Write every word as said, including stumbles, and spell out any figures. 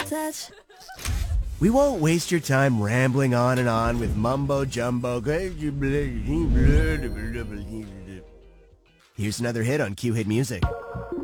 touch. We won't waste your time rambling on and on with mumbo jumbo. Here's another hit on Q Hit Music.